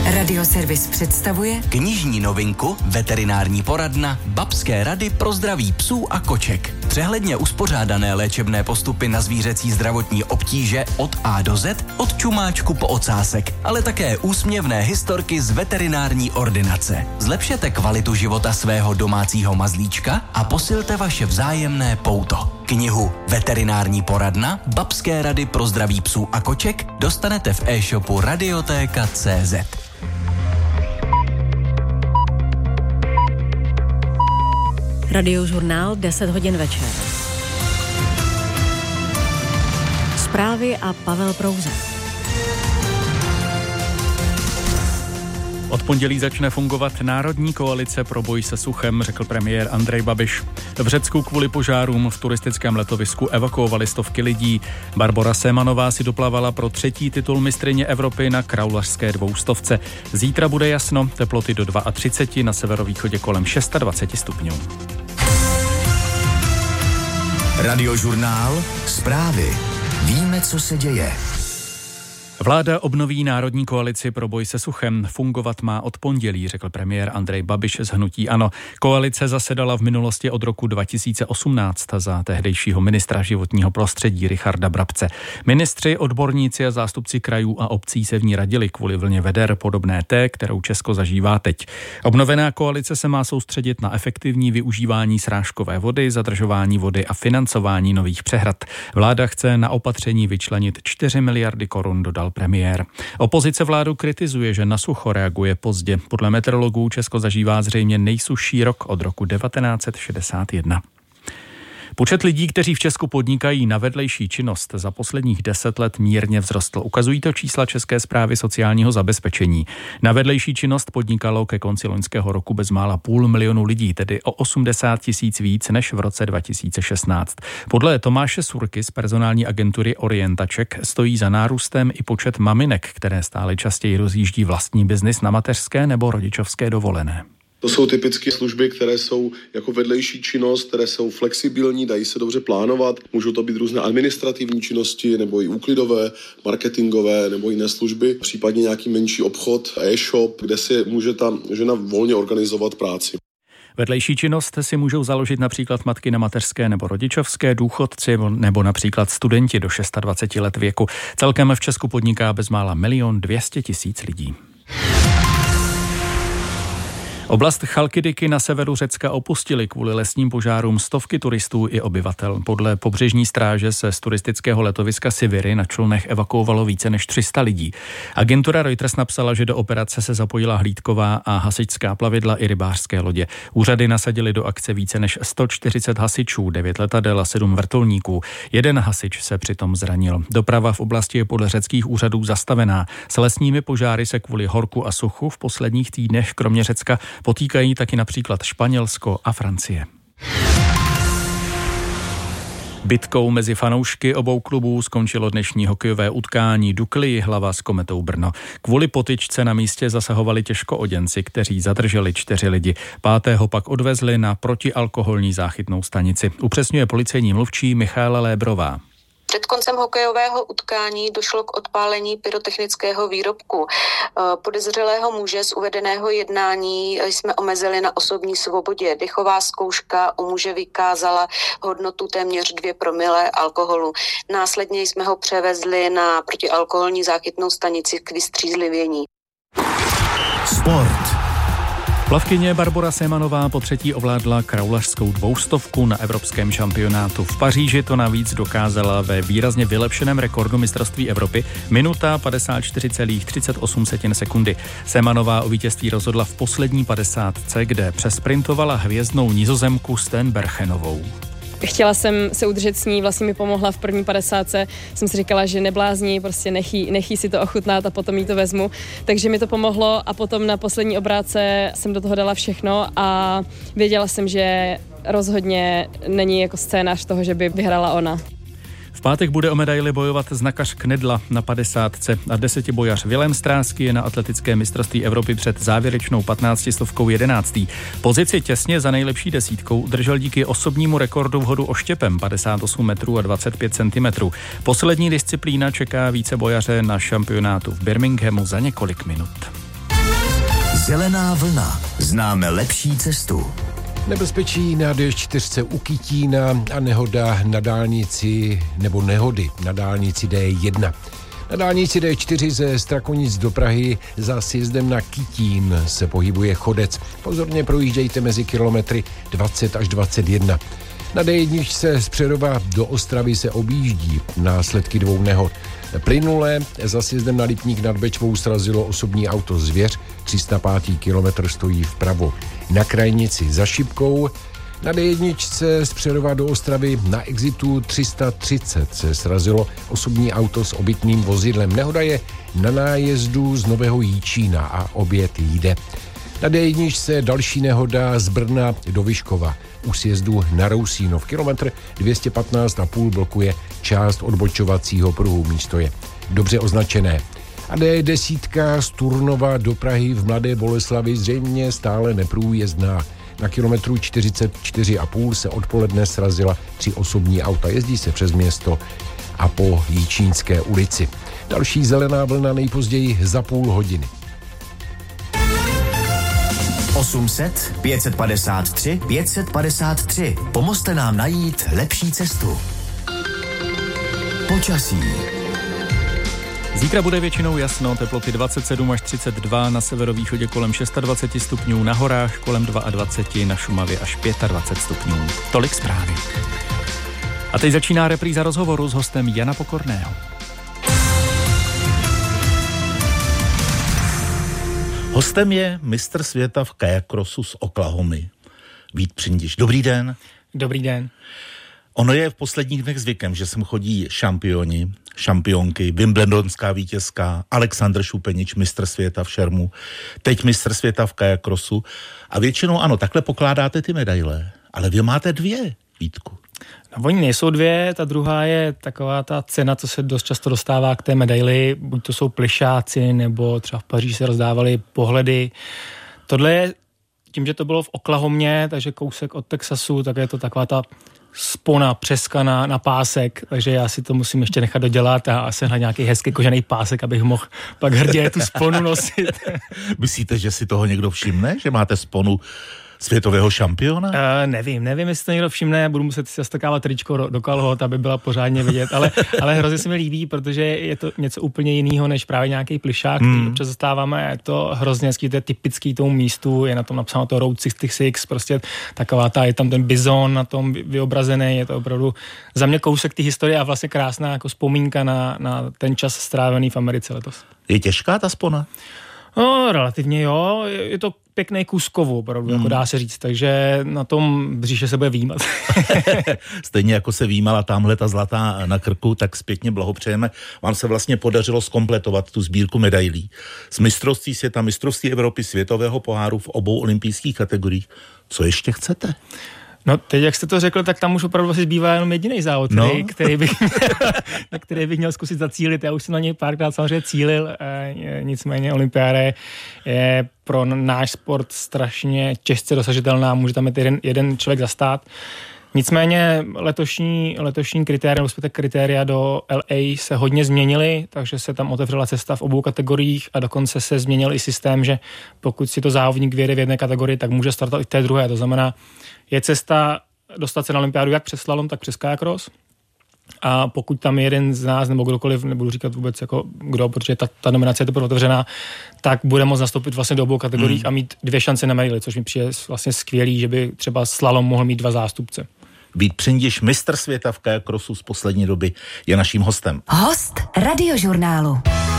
Radioservis představuje knižní novinku Veterinární poradna Babské rady pro zdraví psů a koček. Přehledně uspořádané léčebné postupy na zvířecí zdravotní obtíže od A do Z, od čumáčku po ocásek, ale také úsměvné historky z veterinární ordinace. Zlepšete kvalitu života svého domácího mazlíčka a posilte vaše vzájemné pouto. Knihu Veterinární poradna Babské rady pro zdraví psů a koček dostanete v e-shopu Radioteka.cz. Radiožurnál 10 hodin večer. Zprávy a Pavel Prouza. Od pondělí začne fungovat Národní koalice pro boj se suchem, řekl premiér Andrej Babiš. V Řecku kvůli požárům v turistickém letovisku evakuovali stovky lidí. Barbora Semanová si doplavala pro 3. titul mistryně Evropy na kraulařské 200. Zítra bude jasno, teploty do 32, na severovýchodě kolem 26 stupňů. Radiožurnál, zprávy. Víme, co se děje. Vláda obnoví Národní koalici pro boj se suchem. Fungovat má od pondělí, řekl premiér Andrej Babiš z hnutí ANO. Koalice zasedala v minulosti od roku 2018 za tehdejšího ministra životního prostředí Richarda Brabce. Ministři, odborníci a zástupci krajů a obcí se v ní radili kvůli vlně veder podobné té, kterou Česko zažívá teď. Obnovená koalice se má soustředit na efektivní využívání srážkové vody, zadržování vody a financování nových přehrad. Vláda chce na opatření vyčlenit 4 miliardy korun, dodal premiér. Opozice vládu kritizuje, že na sucho reaguje pozdě. Podle meteorologů Česko zažívá zřejmě nejsušší rok od roku 1961. Počet lidí, kteří v Česku podnikají na vedlejší činnost, za posledních 10 let mírně vzrostl. Ukazují to čísla České správy sociálního zabezpečení. Na vedlejší činnost podnikalo ke konci loňského roku bezmála 500 000 lidí, tedy o 80 000 víc než v roce 2016. Podle Tomáše Surky z personální agentury Orientaček stojí za nárůstem i počet maminek, které stále častěji rozjíždí vlastní biznis na mateřské nebo rodičovské dovolené. To jsou typické služby, které jsou jako vedlejší činnost, které jsou flexibilní, dají se dobře plánovat. Můžou to být různé administrativní činnosti, nebo i úklidové, marketingové, nebo jiné služby, případně nějaký menší obchod, e-shop, kde si může ta žena volně organizovat práci. Vedlejší činnost si můžou založit například matky na mateřské nebo rodičovské, důchodci nebo například studenti do 26 let věku. Celkem v Česku podniká bezmála 1 200 000 lidí. Oblast Chalkidiky na severu Řecka opustili kvůli lesním požárům stovky turistů i obyvatel. Podle pobřežní stráže se z turistického letoviska Siviry na člunech evakuovalo více než 300 lidí. Agentura Reuters napsala, že do operace se zapojila hlídková a hasičská plavidla i rybářské lodě. Úřady nasadili do akce více než 140 hasičů, 9 letadel a 7 vrtulníků. Jeden hasič se přitom zranil. Doprava v oblasti je podle řeckých úřadů zastavená. S lesními požáry se kvůli horku a suchu v posledních týdnech kromě Řecka potýkají taky například Španělsko a Francie. Bitkou mezi fanoušky obou klubů skončilo dnešní hokejové utkání Dukly Jihlava s Kometou Brno. Kvůli potyčce na místě zasahovali těžkooděnci, kteří zadrželi 4 lidi. 5. pak odvezli na protialkoholní záchytnou stanici. Upřesňuje policejní mluvčí Michaela Lébrová. Před koncem hokejového utkání došlo k odpálení pyrotechnického výrobku. Podezřelého muže z uvedeného jednání jsme omezili na osobní svobodě. Dechová zkouška u muže vykázala hodnotu téměř 2 promile alkoholu. Následně jsme ho převezli na protialkoholní záchytnou stanici k vystřízlivění. Sport. Plavkyně Barbora Semanová po 3. ovládla kraulařskou 200 na evropském šampionátu. V Paříži to navíc dokázala ve výrazně vylepšeném rekordu mistrovství Evropy minuta 54,38 sekundy. Semanová o vítězství rozhodla v poslední 50, kde přesprintovala hvězdnou Nizozemku Steenbergenovou. Chtěla jsem se udržet s ní, vlastně mi pomohla v první 50. Jsem si říkala, že neblázní, prostě nechý si to ochutnat a potom jí to vezmu. Takže mi to pomohlo a potom na poslední obrátce jsem do toho dala všechno a věděla jsem, že rozhodně není jako scénář toho, že by vyhrála ona. V pátek bude o medaili bojovat znakař Knedla na 50 a 10bojař Vilém Stráský je na atletické mistrovství Evropy před závěrečnou 15 stovkou 11. Pozici těsně za nejlepší desítkou držel díky osobnímu rekordu v hodu oštěpem 58 metrů a 25 cm. Poslední disciplína čeká vícebojaře na šampionátu v Birminghamu za několik minut. Zelená vlna. Známe lepší cestu. Nebezpečí na D4 u Kytína a nehoda na dálnici, nebo nehody na dálnici D1. Na dálnici D4 ze Strakonic do Prahy za sjezdem na Kytín se pohybuje chodec. Pozorně projíždějte mezi kilometry 20 až 21. Na D1 z Přerova do Ostravy se objíždí následky 2 nehod. Plynule za sjezdem na Lipník nad Bečvou srazilo osobní auto Zvěř, 305. kilometr stojí vpravo. Na krajnici za Šipkou, na D1 z Přerova do Ostravy na exitu 330 se srazilo osobní auto s obytným vozidlem. Nehoda je na nájezdu z Nového Jičína a oběd jde. Na D1 další nehoda z Brna do Vyškova. U sjezdu na Rousínov. Kilometr 215,5 blokuje část odbočovacího pruhu. Místo je dobře označené. A D10 z Turnova do Prahy v Mladé Boleslavi zřejmě stále neprůjezdná. Na kilometru 44,5 se odpoledne srazila 3 osobní auta. Jezdí se přes město a po Jičínské ulici. Další zelená vlna nejpozději za půl hodiny. 800 553 553. Pomozte nám najít lepší cestu. Počasí. Zítra bude většinou jasno, teploty 27 až 32, na severovýchodě kolem 26 stupňů, na horách kolem 22, na Šumavě až 25 stupňů. Tolik zprávy. A teď začíná repríza rozhovoru s hostem Jana Pokorného. Hostem je mistr světa v kajakrosu z Oklahomy, Vít Přindiš. Dobrý den. Dobrý den. Ono je v posledních dnech zvykem, že sem chodí šampioni, šampionky, Wimbledonská vítězka, Alexandr Šupenič, mistr světa v šermu, teď mistr světa v kajakrosu. A většinou ano, takhle pokládáte ty medaile, ale vy máte 2, Vítku. No, oni nejsou 2, ta druhá je taková ta cena, co se dost často dostává k té medaili, buď to jsou plišáci, nebo třeba v Paříži se rozdávaly pohledy. Tohle je, tím, že to bylo v Oklahomě, takže kousek od Texasu, tak je to taková ta spona, přeska na pásek, takže já si to musím ještě nechat dodělat a sehnat nějaký hezký kožený pásek, abych mohl pak hrdě tu sponu nosit. Myslíte, že si toho někdo všimne, že máte sponu světového šampiona? Nevím, jestli to někdo všimne, budu muset si zastrkávat tričko do kalhot, aby byla pořádně vidět, ale hrozně se mi líbí, protože je to něco úplně jiného, než právě nějaký plišák, který občas zastáváme, je to hrozně hezký, to je typický tomu místu, je na tom napsáno to Route 66, prostě taková je tam ten bizon na tom vyobrazený, je to opravdu za mě kousek té historie a vlastně krásná jako vzpomínka na ten čas strávený v Americe letos. Je těžká ta spona? No, relativně jo, je to pěkný kus kovu, opravdu, jako dá se říct, takže na tom bříše se bude výjímat. Stejně jako se výjímala tamhle ta zlatá na krku, tak zpětně blahopřejeme. Vám se vlastně podařilo zkompletovat tu sbírku medailí z mistrovství světa, mistrovství Evropy, světového poháru v obou olympijských kategoriích. Co ještě chcete? No teď, jak jste to řekl, tak tam už opravdu asi zbývá jenom jediný závod, na který bych měl zkusit zacílit. Já už jsem na něj párkrát samozřejmě cílil, nicméně olympiáda je pro náš sport strašně těžce dosažitelná, může tam jeden člověk zastát. Nicméně letošní kritéria do LA se hodně změnily, takže se tam otevřela cesta v obou kategoriích a dokonce se změnil i systém, že pokud si to závodník vyjede v jedné kategorii, tak může startovat i v té druhé. To znamená, je cesta dostat se na olympiádu jak přes slalom, tak přes kajakros. A pokud tam je jeden z nás, nebo kdokoliv, nebudu říkat vůbec jako kdo, protože ta nominace je teprve otevřená, tak bude moct nastoupit vlastně do obou kategoriích a mít 2 šance na medaili, což mi přijde vlastně skvělý, že by třeba slalom mohl mít 2 zástupce. Vít Přindiš, mistr světa v kajakrosu z poslední doby, je naším hostem. Host Radiožurnálu.